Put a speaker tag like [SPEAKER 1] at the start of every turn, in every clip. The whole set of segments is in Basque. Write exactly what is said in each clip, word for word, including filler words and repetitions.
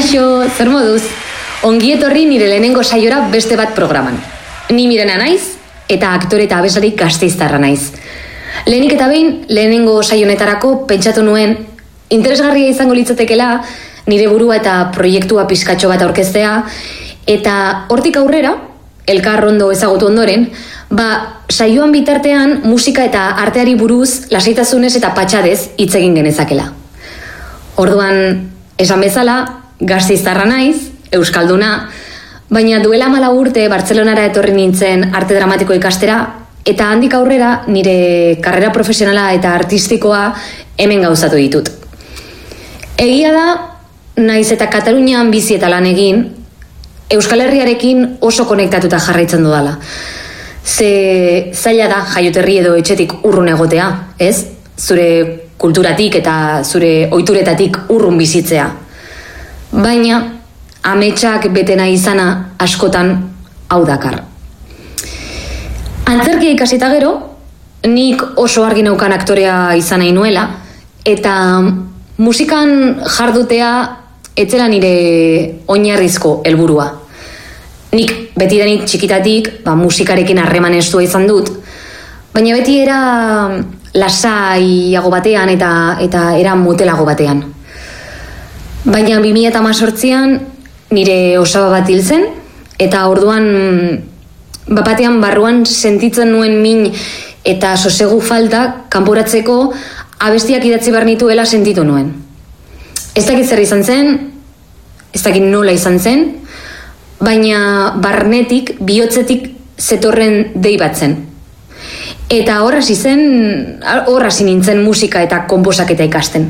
[SPEAKER 1] Kaixo, zer moduz? Ongi etorri nire lehenengo saiora beste bat programan. Ni Mirena naiz, eta aktore eta abeslari gasteiztarra naiz. Lehenik eta behin, lehenengo saionetarako pentsatu nuen, interesgarria izango litzatekela nire burua eta proiektua pizkatxo bat aurkeztea, eta hortik aurrera, elkar ondo ezagutu ondoren, ba, saioan bitartean musika eta arteari buruz lasaitasunez eta patxadez hitz egin genezakela. Orduan, esan bezala, gasteiztarra naiz, euskalduna, baina duela hamalau urte Bartzelonara etorri nintzen arte dramatiko ikastera, eta handik aurrera nire karrera profesionala eta artistikoa hemen gauzatu ditut. Egia da, naiz eta Katalunian bizi eta lan egin, Euskal Herriarekin oso konektatuta jarraitzen dudala. Ze zaila da jaioterri edo etxetik urrun egotea, ez? Zure kulturatik eta zure ohituretatik urrun bizitzea. Baina, ametsak betena izana askotan hau dakar. Antzerkia ikasita gero, nik oso argi neukan aktorea izan nahi nuela, eta musikan jardutea etzela nire oinarrizko helburua. Nik betidanik txikitatik ba, musikarekin harreman estua izan dut, baina beti era lasaiago batean eta, eta era motelago batean. Baina bi mila hemezortzian nire osaba bat hil zen, eta orduan bapatean barruan sentitzen nuen min eta sosegu falta kanporatzeko abestiak idatzi behar nituela sentitu nuen. Ez dakit zer izan zen, ez dakit nola izan zen, baina barnetik, bihotzetik zetorren dei bat zen. Eta horrasi zen, horrasi nintzen musika eta konposaketa ikasten.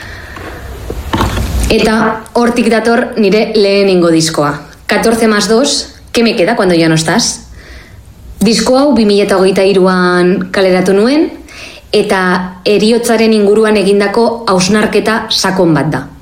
[SPEAKER 1] Eta hortik dator nire lehenengo diskoa. catorce más dos, ¿qué me queda cuando ya no estás? Disko hau bi mila hogeita hiruan kaleratu nuen, eta heriotzaren inguruan egindako hausnarketa sakon bat da.